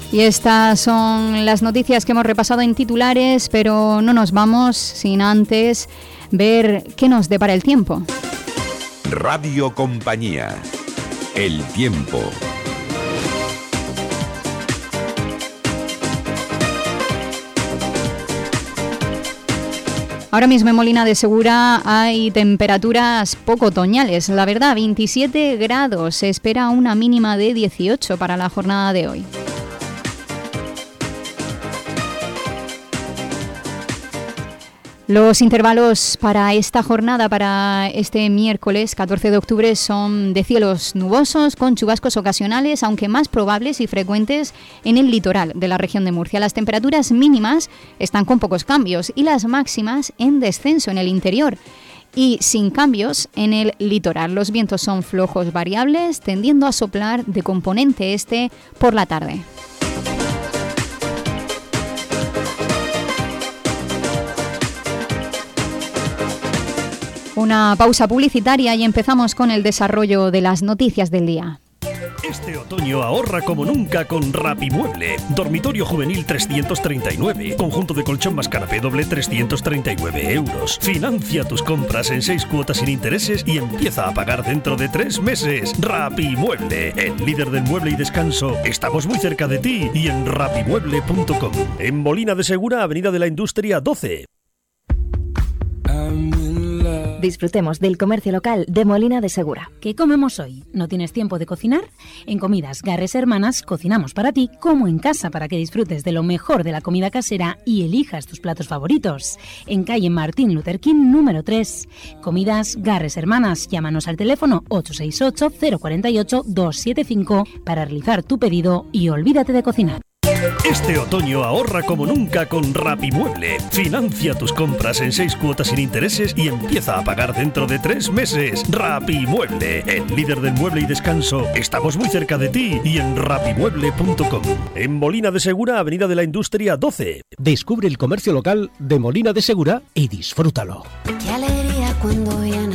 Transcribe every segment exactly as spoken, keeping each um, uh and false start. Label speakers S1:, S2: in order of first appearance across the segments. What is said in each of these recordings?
S1: Y estas son las noticias que hemos repasado en titulares, pero no nos vamos sin antes ver qué nos depara el tiempo.
S2: Radio Compañía. El tiempo.
S1: Ahora mismo en Molina de Segura hay temperaturas poco otoñales. La verdad, veintisiete grados. Se espera una mínima de dieciocho para la jornada de hoy. Los intervalos para esta jornada, para este miércoles catorce de octubre, son de cielos nubosos con chubascos ocasionales, aunque más probables y frecuentes en el litoral de la región de Murcia. Las temperaturas mínimas están con pocos cambios y las máximas en descenso en el interior y sin cambios en el litoral. Los vientos son flojos variables, tendiendo a soplar de componente este por la tarde. Una pausa publicitaria y empezamos con el desarrollo de las noticias del día.
S3: Este otoño ahorra como nunca con Rapimueble. Dormitorio juvenil trescientos treinta y nueve. Conjunto de colchón más canapé doble trescientos treinta y nueve euros. Financia tus compras en seis cuotas sin intereses y empieza a pagar dentro de tres meses. Rapimueble, el líder del mueble y descanso. Estamos muy cerca de ti y en rapimueble punto com. En Molina de Segura, Avenida de la Industria doce.
S4: Disfrutemos del comercio local de Molina de Segura.
S5: ¿Qué comemos hoy? ¿No tienes tiempo de cocinar? En Comidas Garres Hermanas cocinamos para ti como en casa para que disfrutes de lo mejor de la comida casera y elijas tus platos favoritos. En calle Martín Luther King número tres. Comidas Garres Hermanas. Llámanos al teléfono ocho seis ocho, cero cuatro ocho, dos siete cinco para realizar tu pedido y olvídate de cocinar.
S3: Este otoño ahorra como nunca con Rapimueble. Financia tus compras en seis cuotas sin intereses y empieza a pagar dentro de tres meses. Rapimueble, el líder del mueble y descanso. Estamos muy cerca de ti y en rapimueble punto com. En Molina de Segura, Avenida de la Industria doce.
S6: Descubre el comercio local de Molina de Segura y disfrútalo.
S7: Qué alegría cuando vienes.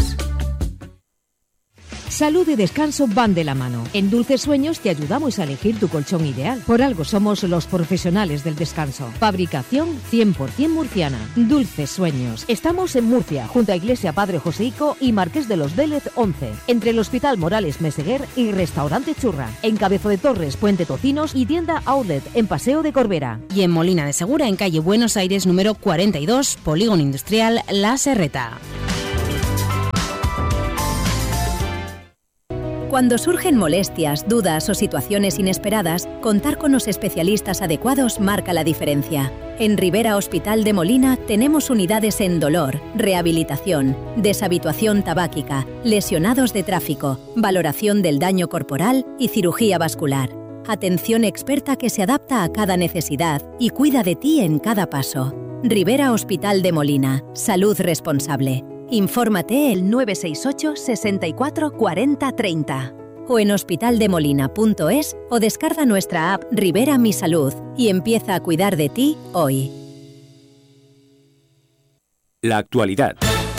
S8: Salud y descanso van de la mano. En Dulces Sueños te ayudamos a elegir tu colchón ideal. Por algo somos los profesionales del descanso. Fabricación cien por ciento murciana. Dulces Sueños. Estamos en Murcia, junto a Iglesia Padre Joseico y Marqués de los Vélez once. Entre el Hospital Morales Meseguer y Restaurante Churra. En Cabezo de Torres, Puente Tocinos y tienda Outlet en Paseo de Corbera.
S5: Y en Molina de Segura, en calle Buenos Aires número cuarenta y dos, Polígono Industrial La Serreta.
S9: Cuando surgen molestias, dudas o situaciones inesperadas, contar con los especialistas adecuados marca la diferencia. En Rivera Hospital de Molina tenemos unidades en dolor, rehabilitación, deshabituación tabáquica, lesionados de tráfico, valoración del daño corporal y cirugía vascular. Atención experta que se adapta a cada necesidad y cuida de ti en cada paso. Rivera Hospital de Molina. Salud responsable. Infórmate el nueve seis ocho, sesenta y cuatro, cuarenta, treinta o en hospitaldemolina punto es o descarga nuestra app Rivera Mi Salud y empieza a cuidar de ti hoy.
S10: La actualidad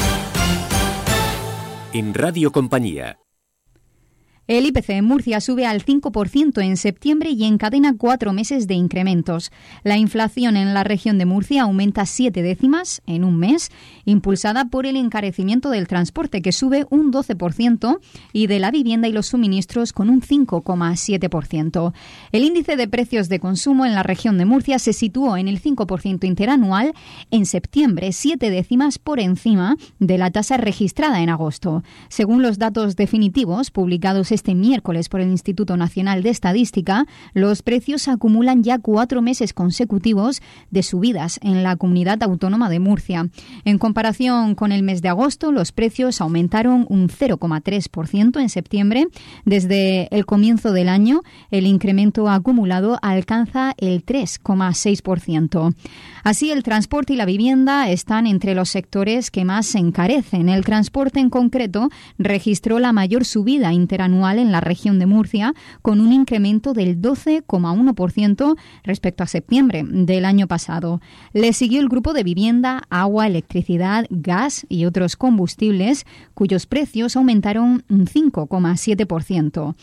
S10: en Radio Compañía.
S1: El I P C en Murcia sube al cinco por ciento en septiembre y encadena cuatro meses de incrementos. La inflación en la región de Murcia aumenta siete décimas en un mes, impulsada por el encarecimiento del transporte, que sube un doce por ciento, y de la vivienda y los suministros con un cinco coma siete por ciento. El índice de precios de consumo en la región de Murcia se situó en el cinco por ciento interanual en septiembre, siete décimas por encima de la tasa registrada en agosto. Según los datos definitivos publicados este miércoles por el Instituto Nacional de Estadística, los precios acumulan ya cuatro meses consecutivos de subidas en la comunidad autónoma de Murcia. En comparación con el mes de agosto, los precios aumentaron un cero coma tres por ciento en septiembre. Desde el comienzo del año, el incremento acumulado alcanza el tres coma seis por ciento. Así, el transporte y la vivienda están entre los sectores que más se encarecen. El transporte, en concreto, registró la mayor subida interanual en la región de Murcia, con un incremento del doce coma uno por ciento respecto a septiembre del año pasado. Le siguió el grupo de vivienda, agua, electricidad, gas y otros combustibles, cuyos precios aumentaron un cinco coma siete por ciento.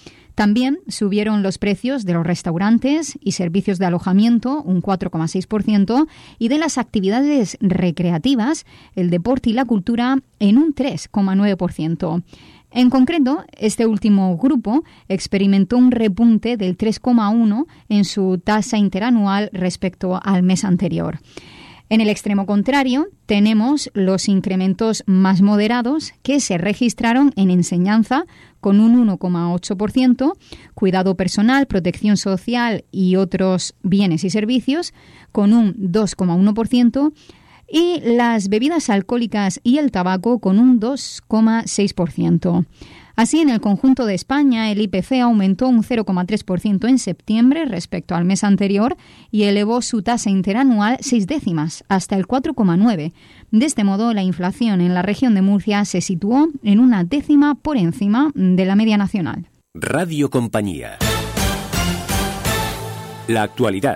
S1: También subieron los precios de los restaurantes y servicios de alojamiento un cuatro coma seis por ciento y de las actividades recreativas, el deporte y la cultura en un tres coma nueve por ciento. En concreto, este último grupo experimentó un repunte del tres coma uno por ciento en su tasa interanual respecto al mes anterior. En el extremo contrario, tenemos los incrementos más moderados que se registraron en enseñanza con un uno coma ocho por ciento, cuidado personal, protección social y otros bienes y servicios con un dos coma uno por ciento y las bebidas alcohólicas y el tabaco con un dos coma seis por ciento. Así, en el conjunto de España, el I P C aumentó un cero coma tres por ciento en septiembre respecto al mes anterior y elevó su tasa interanual seis décimas, hasta el cuatro coma nueve. De este modo, la inflación en la región de Murcia se situó en una décima por encima de la media nacional.
S10: Radio Compañía. La actualidad.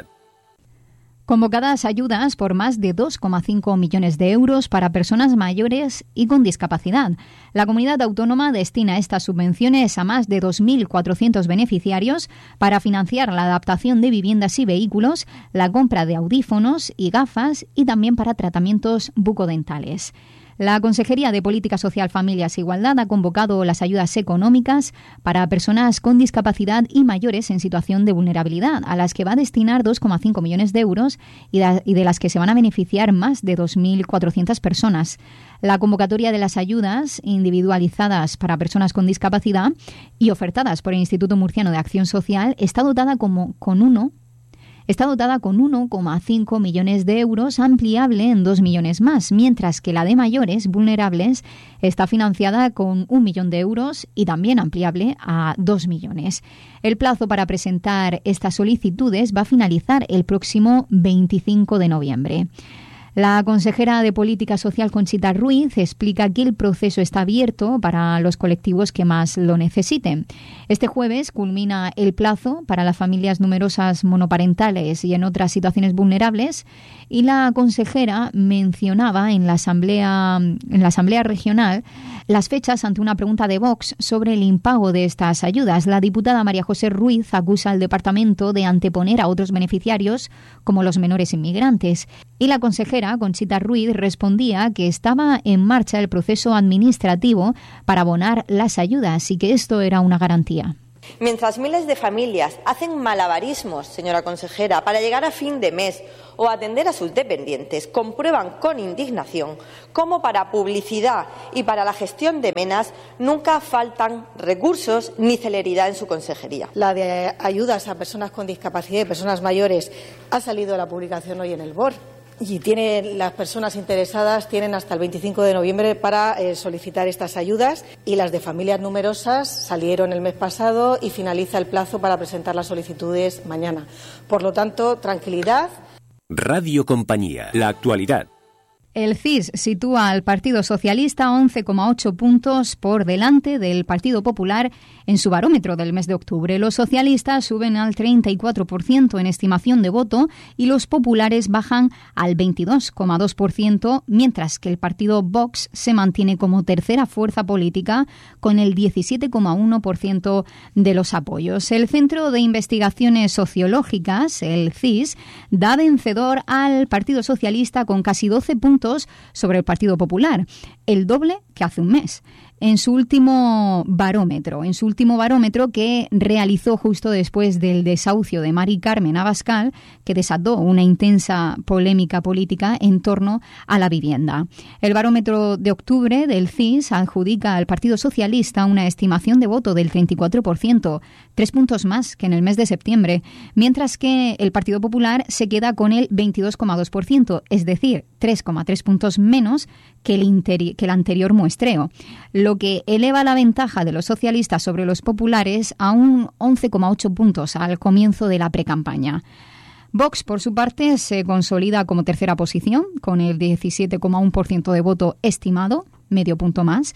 S1: Convocadas ayudas por más de dos coma cinco millones de euros para personas mayores y con discapacidad. La comunidad autónoma destina estas subvenciones a más de dos mil cuatrocientos beneficiarios para financiar la adaptación de viviendas y vehículos, la compra de audífonos y gafas y también para tratamientos bucodentales. La Consejería de Política Social, Familias e Igualdad ha convocado las ayudas económicas para personas con discapacidad y mayores en situación de vulnerabilidad, a las que va a destinar dos coma cinco millones de euros y de las que se van a beneficiar más de dos mil cuatrocientas personas. La convocatoria de las ayudas individualizadas para personas con discapacidad y ofertadas por el Instituto Murciano de Acción Social está dotada como con uno Está dotada con uno coma cinco millones de euros, ampliable en dos millones más, mientras que la de mayores vulnerables está financiada con un millón de euros y también ampliable a dos millones. El plazo para presentar estas solicitudes va a finalizar el próximo veinticinco de noviembre. La consejera de Política Social, Conchita Ruiz, explica que el proceso está abierto para los colectivos que más lo necesiten. Este jueves culmina el plazo para las familias numerosas monoparentales y en otras situaciones vulnerables, y la consejera mencionaba en la Asamblea, en la Asamblea Regional las fechas ante una pregunta de Vox sobre el impago de estas ayudas. La diputada María José Ruiz acusa al departamento de anteponer a otros beneficiarios, como los menores inmigrantes, y la consejera Conchita Ruiz respondía que estaba en marcha el proceso administrativo para abonar las ayudas y que esto era una garantía.
S11: Mientras miles de familias hacen malabarismos, señora consejera, para llegar a fin de mes o atender a sus dependientes, comprueban con indignación cómo para publicidad y para la gestión de menas nunca faltan recursos ni celeridad en su consejería.
S12: La de ayudas a personas con discapacidad y personas mayores ha salido a la publicación hoy en el B O R. Y tiene, las personas interesadas tienen hasta el veinticinco de noviembre para eh, solicitar estas ayudas, y las de familias numerosas salieron el mes pasado y finaliza el plazo para presentar las solicitudes mañana. Por lo tanto, tranquilidad.
S10: Radio Compañía, la actualidad.
S1: El C I S sitúa al Partido Socialista once coma ocho puntos por delante del Partido Popular en su barómetro del mes de octubre. Los socialistas suben al treinta y cuatro por ciento en estimación de voto y los populares bajan al veintidós coma dos por ciento, mientras que el partido Vox se mantiene como tercera fuerza política con el diecisiete coma uno por ciento de los apoyos. El Centro de Investigaciones Sociológicas, el C I S, da vencedor al Partido Socialista con casi doce puntos sobre el Partido Popular, el doble que hace un mes. En su último barómetro, en su último barómetro que realizó justo después del desahucio de Mari Carmen Abascal, que desató una intensa polémica política en torno a la vivienda. El barómetro de octubre del C I S adjudica al Partido Socialista una estimación de voto del treinta y cuatro por ciento, tres puntos más que en el mes de septiembre, mientras que el Partido Popular se queda con el veintidós coma dos por ciento, es decir, tres coma tres puntos menos que el, interi- que el anterior muestreo, lo que eleva la ventaja de los socialistas sobre los populares a un once coma ocho puntos al comienzo de la precampaña. Vox, por su parte, se consolida como tercera posición, con el diecisiete coma uno por ciento de voto estimado, medio punto más,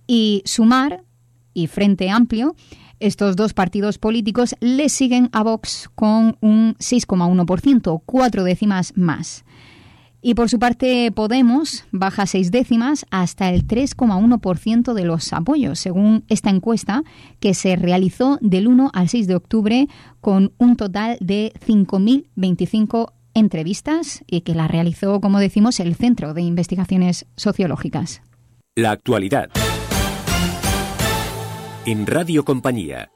S1: y Sumar y Frente Amplio, estos dos partidos políticos, le siguen a Vox con un seis coma uno por ciento, cuatro décimas más. Y por su parte, Podemos baja seis décimas hasta el tres coma uno por ciento de los apoyos, según esta encuesta que se realizó del uno al seis de octubre con un total de cinco mil veinticinco entrevistas y que la realizó, como decimos, el Centro de Investigaciones Sociológicas.
S10: La actualidad. En Radio Compañía.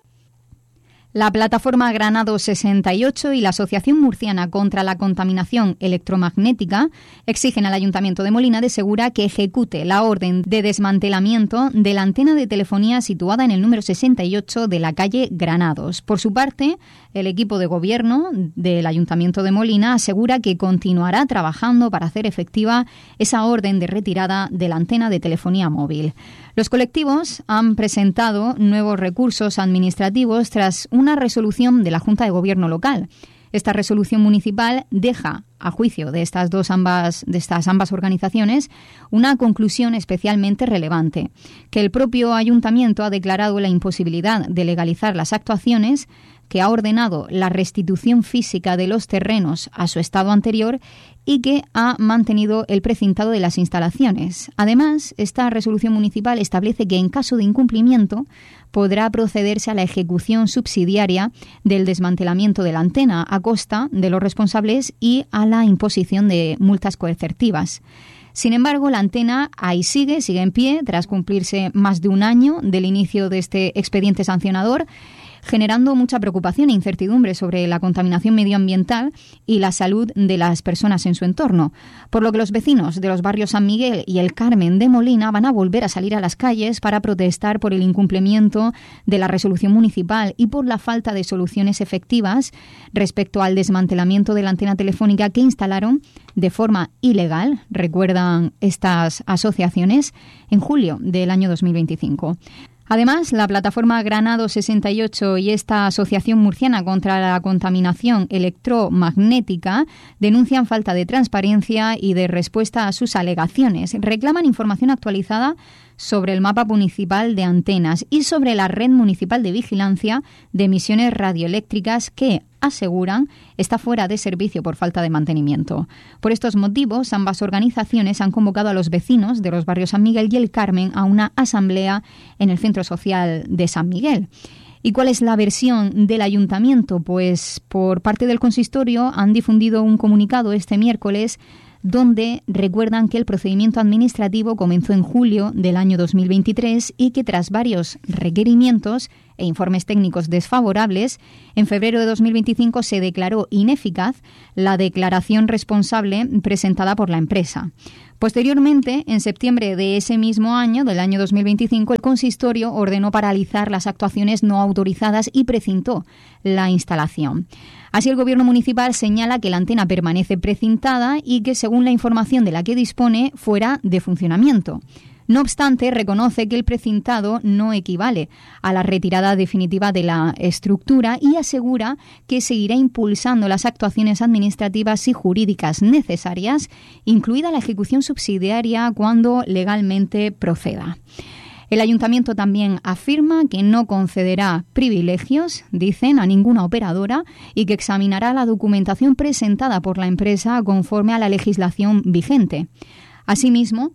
S1: La plataforma Granado sesenta y ocho y la Asociación Murciana contra la Contaminación Electromagnética exigen al Ayuntamiento de Molina de Segura que ejecute la orden de desmantelamiento de la antena de telefonía situada en el número sesenta y ocho de la calle Granados. Por su parte, el equipo de gobierno del Ayuntamiento de Molina asegura que continuará trabajando para hacer efectiva esa orden de retirada de la antena de telefonía móvil. Los colectivos han presentado nuevos recursos administrativos tras una resolución de la Junta de Gobierno local. Esta resolución municipal deja, a juicio de estas dos ambas, de estas ambas organizaciones, una conclusión especialmente relevante, que el propio ayuntamiento ha declarado la imposibilidad de legalizar las actuaciones, que ha ordenado la restitución física de los terrenos a su estado anterior y que ha mantenido el precintado de las instalaciones. Además, esta resolución municipal establece que en caso de incumplimiento podrá procederse a la ejecución subsidiaria del desmantelamiento de la antena a costa de los responsables y a la imposición de multas coercitivas. Sin embargo, la antena ahí sigue, sigue en pie, tras cumplirse más de un año del inicio de este expediente sancionador, generando mucha preocupación e incertidumbre sobre la contaminación medioambiental y la salud de las personas en su entorno, por lo que los vecinos de los barrios San Miguel y El Carmen de Molina van a volver a salir a las calles para protestar por el incumplimiento de la resolución municipal y por la falta de soluciones efectivas respecto al desmantelamiento de la antena telefónica que instalaron de forma ilegal, recuerdan estas asociaciones, en julio del año dos mil veinticinco. Además, la plataforma Granado sesenta y ocho y esta Asociación Murciana contra la Contaminación Electromagnética denuncian falta de transparencia y de respuesta a sus alegaciones. Reclaman información actualizada sobre el mapa municipal de antenas y sobre la red municipal de vigilancia de emisiones radioeléctricas que, aseguran, está fuera de servicio por falta de mantenimiento. Por estos motivos, ambas organizaciones han convocado a los vecinos de los barrios San Miguel y El Carmen a una asamblea en el Centro Social de San Miguel. ¿Y cuál es la versión del ayuntamiento? Pues por parte del consistorio han difundido un comunicado este miércoles donde recuerdan que el procedimiento administrativo comenzó en julio del año dos mil veintitrés y que tras varios requerimientos e informes técnicos desfavorables, en febrero de dos mil veinticinco se declaró ineficaz la declaración responsable presentada por la empresa. Posteriormente, en septiembre de ese mismo año, del año dos mil veinticinco, el consistorio ordenó paralizar las actuaciones no autorizadas y precintó la instalación. Así, el Gobierno municipal señala que la antena permanece precintada y que, según la información de la que dispone, fuera de funcionamiento. No obstante, reconoce que el precintado no equivale a la retirada definitiva de la estructura y asegura que seguirá impulsando las actuaciones administrativas y jurídicas necesarias, incluida la ejecución subsidiaria cuando legalmente proceda. El ayuntamiento también afirma que no concederá privilegios, dicen, a ninguna operadora y que examinará la documentación presentada por la empresa conforme a la legislación vigente. Asimismo,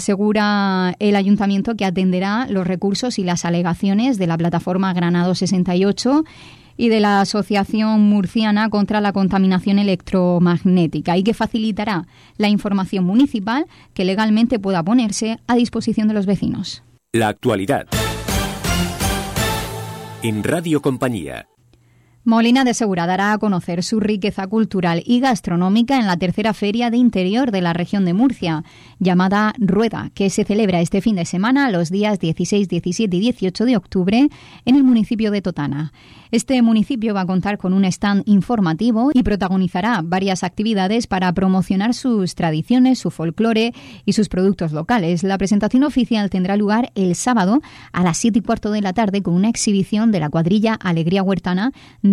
S1: asegura el ayuntamiento que atenderá los recursos y las alegaciones de la plataforma Granado sesenta y ocho y de la Asociación Murciana contra la Contaminación Electromagnética y que facilitará la información municipal que legalmente pueda ponerse a disposición de los vecinos.
S10: La actualidad. En Radio Compañía.
S1: Molina de Segura dará a conocer su riqueza cultural y gastronómica en la tercera Feria de Interior de la región de Murcia, llamada Rueda, que se celebra este fin de semana los días dieciséis, diecisiete y dieciocho de octubre en el municipio de Totana. Este municipio va a contar con un stand informativo y protagonizará varias actividades para promocionar sus tradiciones, su folclore y sus productos locales. La presentación oficial tendrá lugar el sábado a las siete y cuarto de la tarde con una exhibición de la cuadrilla Alegría Huertana de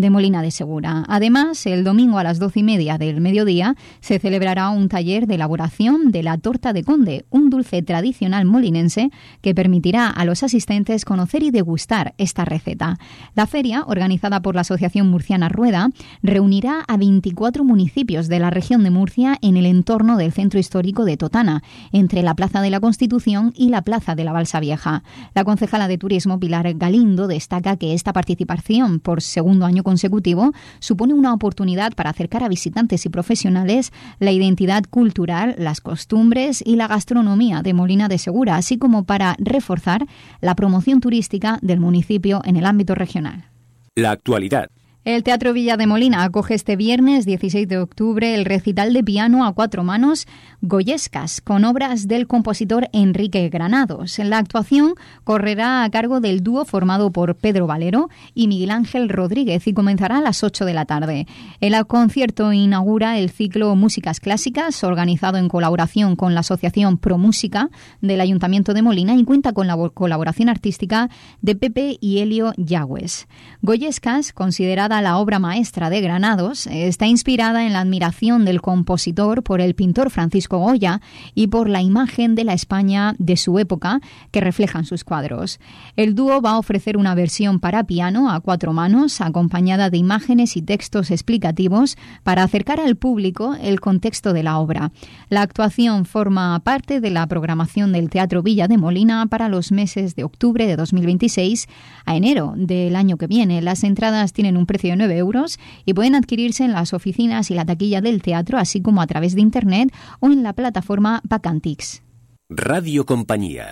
S1: de Molina de Segura. Además, el domingo a las doce y media del mediodía se celebrará un taller de elaboración de la torta de conde, un dulce tradicional molinense que permitirá a los asistentes conocer y degustar esta receta. La feria, organizada por la Asociación Murciana Rueda, reunirá a veinticuatro municipios de la región de Murcia en el entorno del centro histórico de Totana, entre la Plaza de la Constitución y la Plaza de la Balsa Vieja. La concejala de Turismo, Pilar Galindo, destaca que esta participación por segundo año consecutivo supone una oportunidad para acercar a visitantes y profesionales la identidad cultural, las costumbres y la gastronomía de Molina de Segura, así como para reforzar la promoción turística del municipio en el ámbito regional.
S10: La actualidad.
S1: El Teatro Villa de Molina acoge este viernes dieciséis de octubre el recital de piano a cuatro manos Goyescas, con obras del compositor Enrique Granados. La actuación correrá a cargo del dúo formado por Pedro Valero y Miguel Ángel Rodríguez y comenzará a las ocho de la tarde. El concierto inaugura el ciclo Músicas Clásicas, organizado en colaboración con la Asociación Pro Música del Ayuntamiento de Molina, y cuenta con la colaboración artística de Pepe y Helio Yagües. Goyescas, considerada la obra maestra de Granados, está inspirada en la admiración del compositor por el pintor Francisco Goya y por la imagen de la España de su época que reflejan sus cuadros. El dúo va a ofrecer una versión para piano a cuatro manos, acompañada de imágenes y textos explicativos para acercar al público el contexto de la obra. La actuación forma parte de la programación del Teatro Villa de Molina para los meses de octubre de dos mil veintiséis a enero del año que viene. Las entradas tienen un precio de nueve euros y pueden adquirirse en las oficinas y la taquilla del teatro, así como a través de internet o en la plataforma Vacantix.
S10: Radio Compañía.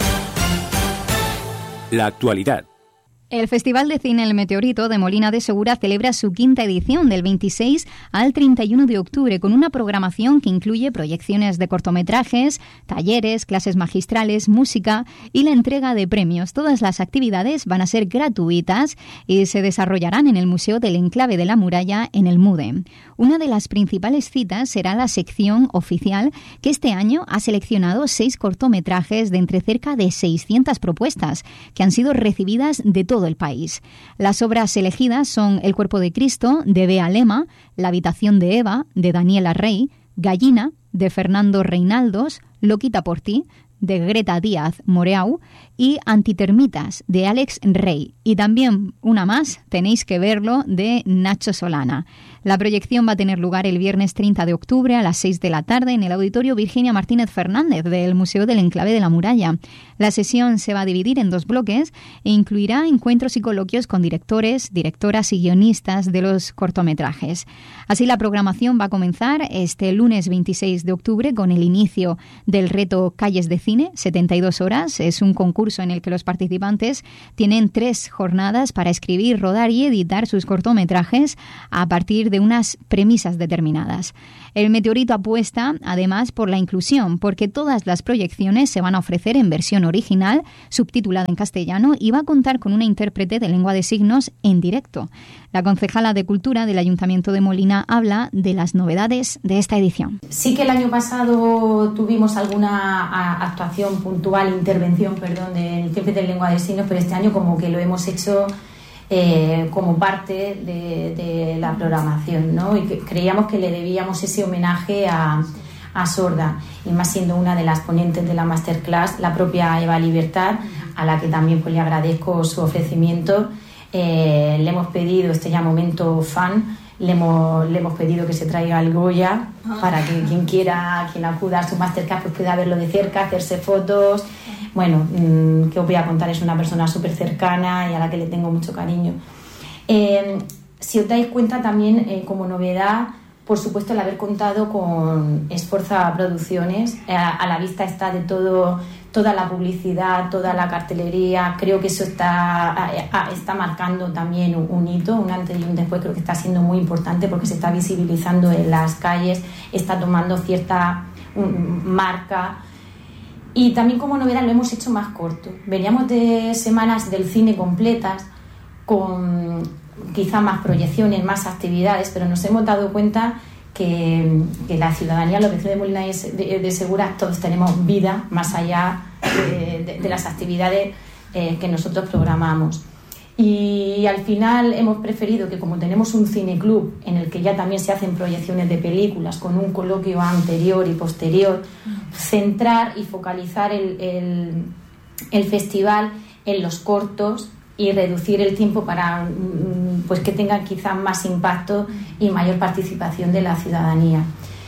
S10: La actualidad.
S1: El Festival de Cine El Meteorito de Molina de Segura celebra su quinta edición del veintiséis al treinta y uno de octubre con una programación que incluye proyecciones de cortometrajes, talleres, clases magistrales, música y la entrega de premios. Todas las actividades van a ser gratuitas y se desarrollarán en el Museo del Enclave de la Muralla en el MUDE. Una de las principales citas será la sección oficial, que este año ha seleccionado seis cortometrajes de entre cerca de seiscientas propuestas que han sido recibidas de todo el país. Las obras elegidas son El cuerpo de Cristo, de Bea Lema, La habitación de Eva, de Daniela Rey, Gallina, de Fernando Reinaldos, Loquita por ti, de Greta Díaz Moreau, y Antitermitas, de Alex Rey. Y también una más, Tenéis que verlo, de Nacho Solana. La proyección va a tener lugar el viernes treinta de octubre a las seis de la tarde en el Auditorio Virginia Martínez Fernández del Museo del Enclave de la Muralla. La sesión se va a dividir en dos bloques e incluirá encuentros y coloquios con directores, directoras y guionistas de los cortometrajes. Así, la programación va a comenzar este lunes veintiséis de octubre con el inicio del reto Calles de Cine, setenta y dos horas. Es un concurso en el que los participantes tienen tres jornadas para escribir, rodar y editar sus cortometrajes a partir de unas premisas determinadas. El Meteorito apuesta, además, por la inclusión, porque todas las proyecciones se van a ofrecer en versión original, subtitulada en castellano, y va a contar con una intérprete de lengua de signos en directo. La concejala de Cultura del Ayuntamiento de Molina habla de las novedades de esta edición.
S13: Sí que el año pasado tuvimos alguna actuación puntual, intervención, perdón, del intérprete de lengua de signos, pero este año como que lo hemos hecho Eh, como parte de, de la programación, ¿no? Y que creíamos que le debíamos ese homenaje a, a Sorda, y más siendo una de las ponentes de la masterclass, la propia Eva Libertad, a la que también pues le agradezco su ofrecimiento. Eh, le hemos pedido, este ya momento fan, le hemos, le hemos pedido que se traiga el Goya para que quien quiera, quien acuda a su masterclass pues pueda verlo de cerca, hacerse fotos. Bueno, mmm, que os voy a contar, es una persona súper cercana y a la que le tengo mucho cariño. Eh, si os dais cuenta también, eh, como novedad, por supuesto el haber contado con Esforza Producciones, eh, a la vista está de todo, toda la publicidad, toda la cartelería. Creo que eso está, está marcando también un, un hito, un antes y un después. Creo que está siendo muy importante porque se está visibilizando en las calles, está tomando cierta um, marca. Y también como novedad lo hemos hecho más corto. Veníamos de semanas del cine completas, con quizá más proyecciones, más actividades, pero nos hemos dado cuenta que, que la ciudadanía, los vecinos de Molina de, de Segura, todos tenemos vida más allá de, de, de las actividades eh, que nosotros programamos. Y al final hemos preferido que, como tenemos un cineclub en el que ya también se hacen proyecciones de películas con un coloquio anterior y posterior, centrar y focalizar el, el, el festival en los cortos y reducir el tiempo para pues que tengan quizás más impacto y mayor participación de la ciudadanía.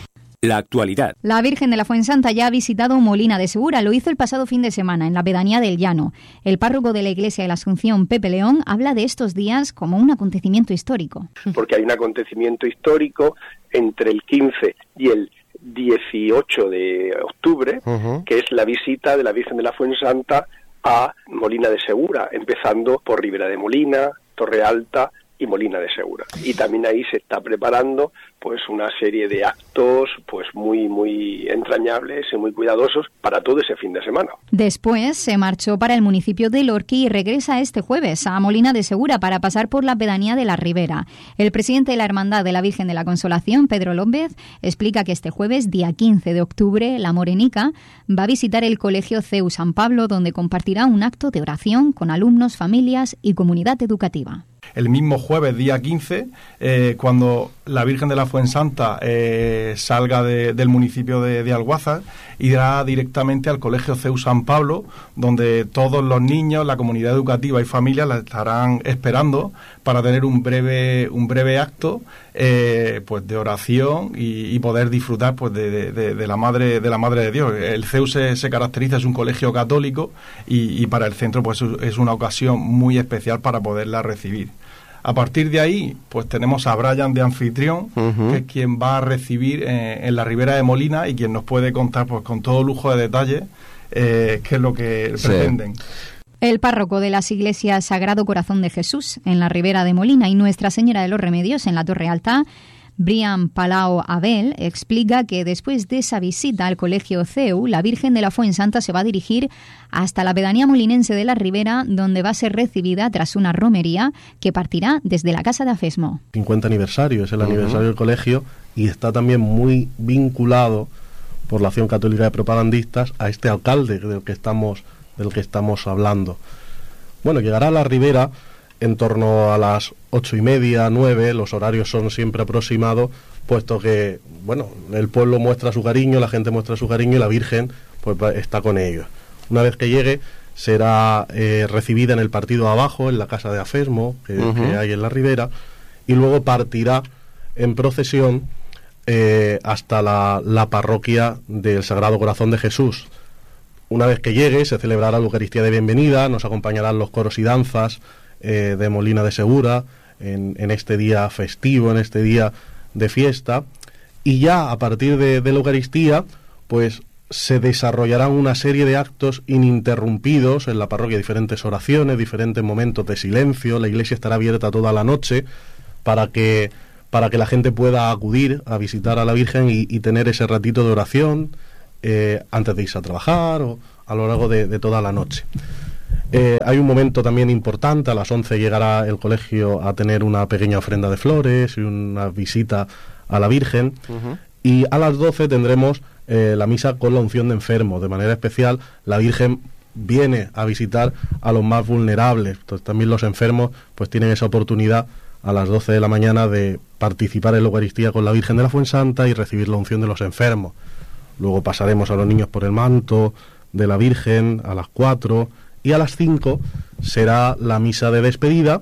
S10: La actualidad.
S1: La Virgen de la Fuensanta ya ha visitado Molina de Segura. Lo hizo el pasado fin de semana en la pedanía del Llano. El párroco de la Iglesia de la Asunción, Pepe León, habla de estos días como un acontecimiento histórico.
S14: Porque hay un acontecimiento histórico entre el quince y el dieciocho de octubre, uh-huh. que es la visita de la Virgen de la Fuensanta a Molina de Segura, empezando por Ribera de Molina, Torre Alta y Molina de Segura. Y también ahí se está preparando pues una serie de actos pues muy muy entrañables y muy cuidadosos para todo ese fin de semana.
S1: Después se marchó para el municipio de Lorqui y regresa este jueves a Molina de Segura para pasar por la pedanía de la Ribera. El presidente de la Hermandad de la Virgen de la Consolación, Pedro López, explica que este jueves, día quince de octubre, la Morenica va a visitar el Colegio C E U San Pablo, donde compartirá un acto de oración con alumnos, familias y comunidad educativa.
S15: El mismo jueves, día quince, eh, cuando la Virgen de la Fuensanta eh, salga de, del municipio de, de Alguazas, irá directamente al Colegio C E U San Pablo, donde todos los niños, la comunidad educativa y familias la estarán esperando para tener un breve un breve acto eh, pues de oración y, y poder disfrutar pues de, de, de la madre de la madre de Dios. El C E U se, se caracteriza, es un colegio católico y, y para el centro pues es una ocasión muy especial para poderla recibir. A partir de ahí, pues tenemos a Brian de anfitrión, uh-huh. que es quien va a recibir eh, en la Ribera de Molina y quien nos puede contar pues con todo lujo de detalle eh, qué es lo que sí. pretenden.
S1: El párroco de las iglesias Sagrado Corazón de Jesús en la Ribera de Molina y Nuestra Señora de los Remedios en la Torre Alta, Brian Palau Abel, explica que después de esa visita al Colegio C E U, la Virgen de la Fuensanta se va a dirigir hasta la pedanía molinense de la Ribera, donde va a ser recibida tras una romería que partirá desde la Casa de Afesmo.
S16: cincuenta aniversario, es el uh-huh. aniversario del colegio y está también muy vinculado por la Acción Católica de Propagandistas a este alcalde del que estamos, del que estamos hablando. Bueno, llegará a la Ribera en torno a las ocho y media, nueve, los horarios son siempre aproximados, puesto que, bueno, el pueblo muestra su cariño, la gente muestra su cariño y la Virgen pues está con ellos. Una vez que llegue, será eh, recibida en el partido abajo, en la Casa de Afesmo, que, uh-huh. que hay en la Ribera, y luego partirá en procesión eh, hasta la, la parroquia del Sagrado Corazón de Jesús. Una vez que llegue, se celebrará la Eucaristía de bienvenida, nos acompañarán los coros y danzas eh, de Molina de Segura, en, en este día festivo, en este día de fiesta, y ya a partir de, de la Eucaristía, pues se desarrollarán una serie de actos ininterrumpidos en la parroquia, diferentes oraciones, diferentes momentos de silencio. La iglesia estará abierta toda la noche para que, para que la gente pueda acudir a visitar a la Virgen y, y tener ese ratito de oración eh, antes de irse a trabajar o a lo largo de, de toda la noche. Eh, hay un momento también importante, a las once llegará el colegio a tener una pequeña ofrenda de flores y una visita a la Virgen, uh-huh. y a las doce tendremos eh, la misa con la unción de enfermos. De manera especial, la Virgen viene a visitar a los más vulnerables. Entonces, también los enfermos pues tienen esa oportunidad a las doce de la mañana de participar en la Eucaristía con la Virgen de la Fuensanta y recibir la unción de los enfermos. Luego pasaremos a los niños por el manto de la Virgen a las cuatro, y a las cinco será la misa de despedida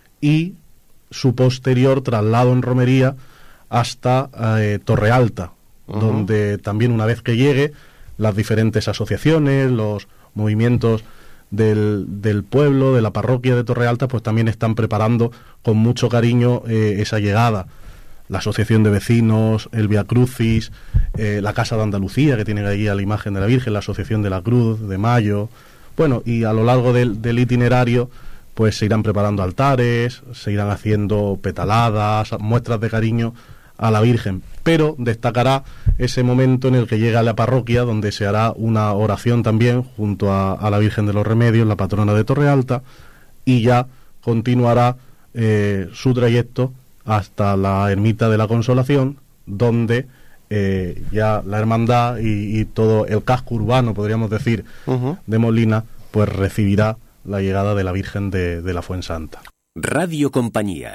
S16: y su posterior traslado en romería hasta eh, Torre Alta, uh-huh. donde también, una vez que llegue, las diferentes asociaciones, los movimientos del, del pueblo, de la parroquia de Torre Alta, pues también están preparando con mucho cariño eh, esa llegada. La Asociación de Vecinos, el Via Crucis, eh, la Casa de Andalucía, que tienen ahí a la imagen de la Virgen, la Asociación de la Cruz de Mayo. Bueno, y a lo largo del, del itinerario pues se irán preparando altares, se irán haciendo petaladas, muestras de cariño a la Virgen, pero destacará ese momento en el que llega a la parroquia, donde se hará una oración también junto a, a la Virgen de los Remedios, la patrona de Torre Alta, y ya continuará eh, su trayecto hasta la Ermita de la Consolación, donde eh, ya la hermandad y, y todo el casco urbano, podríamos decir, uh-huh. de Molina, pues recibirá la llegada de la Virgen de, de la Fuensanta.
S10: Radio Compañía.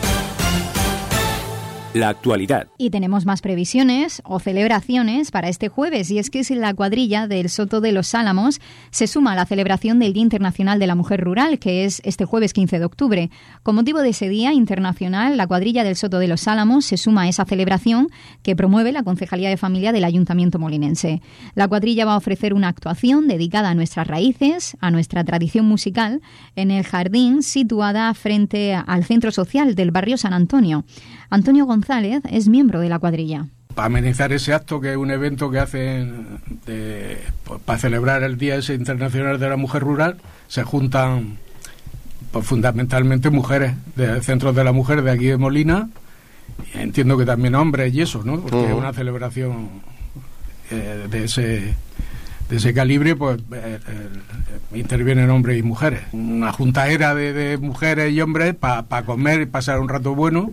S10: La actualidad.
S1: Y tenemos más previsiones o celebraciones para este jueves, y es que la cuadrilla del Soto de los Álamos se suma a la celebración del Día Internacional de la Mujer Rural, que es este jueves quince de octubre. Con motivo de ese Día Internacional, la cuadrilla del Soto de los Álamos se suma a esa celebración que promueve la Concejalía de Familia del Ayuntamiento molinense. La cuadrilla va a ofrecer una actuación dedicada a nuestras raíces, a nuestra tradición musical, en el jardín situada frente al Centro Social del barrio San Antonio. Antonio González es miembro de la cuadrilla.
S17: Para amenizar ese acto, que es un evento que hacen de, pues, para celebrar el Día ese Internacional de la Mujer Rural, se juntan pues, fundamentalmente mujeres de centros de la mujer de aquí de Molina, y entiendo que también hombres y eso, ¿no? Porque uh-huh. es una celebración eh, de ese de ese calibre, pues eh, eh, intervienen hombres y mujeres. Una juntaera de, de mujeres y hombres para pa comer y pasar un rato bueno.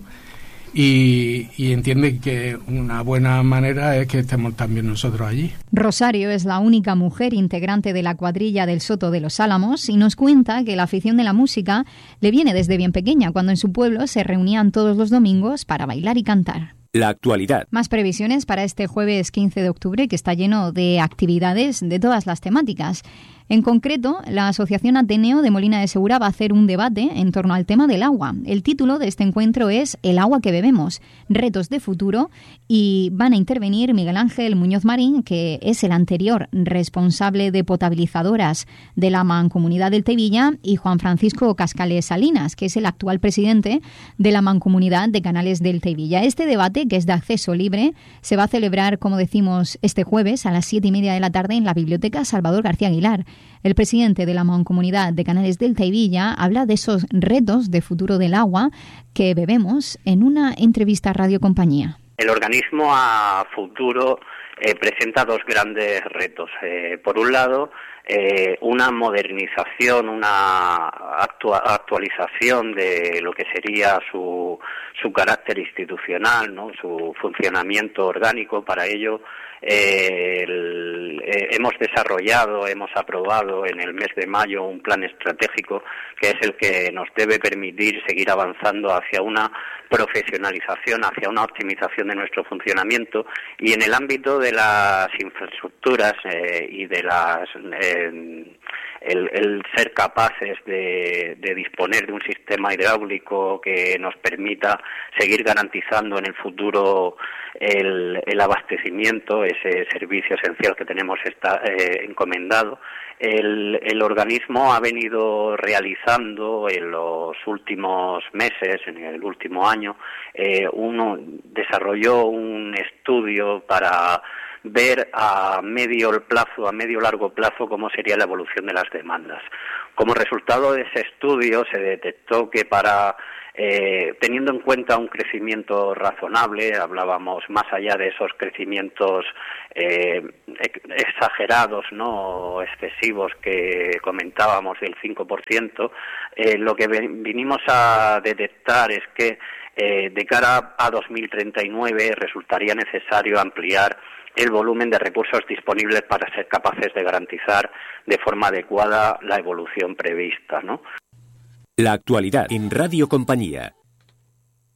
S17: Y, y entiende que una buena manera es que estemos también nosotros allí.
S1: Rosario es la única mujer integrante de la cuadrilla del Soto de los Álamos y nos cuenta que la afición de la música le viene desde bien pequeña, cuando en su pueblo se reunían todos los domingos para bailar y cantar.
S10: La actualidad.
S1: Más previsiones para este jueves quince de octubre, que está lleno de actividades de todas las temáticas. En concreto, la Asociación Ateneo de Molina de Segura va a hacer un debate en torno al tema del agua. El título de este encuentro es El agua que bebemos, retos de futuro, y van a intervenir Miguel Ángel Muñoz Marín, que es el anterior responsable de potabilizadoras de la Mancomunidad del Tevilla, y Juan Francisco Cascales Salinas, que es el actual presidente de la Mancomunidad de Canales del Tevilla. Este debate, que es de acceso libre, se va a celebrar, como decimos, este jueves a las siete y media de la tarde en la Biblioteca Salvador García Aguilar. El presidente de la Mancomunidad de Canales del Tevilla habla de esos retos de futuro del agua que bebemos en una entrevista a Radio Compañía.
S18: El organismo a futuro eh, presenta dos grandes retos. Eh, por un lado, eh, una modernización, una actua- actualización de lo que sería su, su carácter institucional, ¿no? Su funcionamiento orgánico. Para ello, Eh, el, eh, hemos desarrollado, hemos aprobado en el mes de mayo un plan estratégico que es el que nos debe permitir seguir avanzando hacia una profesionalización, hacia una optimización de nuestro funcionamiento, y en el ámbito de las infraestructuras eh, y de las eh, el, el ser capaces de, de disponer de un sistema hidráulico que nos permita seguir garantizando en el futuro el, el abastecimiento, ese servicio esencial que tenemos está, eh, encomendado. El, el organismo ha venido realizando en los últimos meses, en el último año, eh, uno desarrolló un estudio para ver a medio plazo, a medio largo plazo, cómo sería la evolución de las demandas. Como resultado de ese estudio se detectó que para Eh, teniendo en cuenta un crecimiento razonable, hablábamos más allá de esos crecimientos eh, exagerados, no excesivos que comentábamos del cinco por ciento, eh, lo que vinimos a detectar es que eh, de cara a dos mil treinta y nueve resultaría necesario ampliar el volumen de recursos disponibles para ser capaces de garantizar de forma adecuada la evolución prevista, ¿no?
S10: La actualidad en Radio Compañía.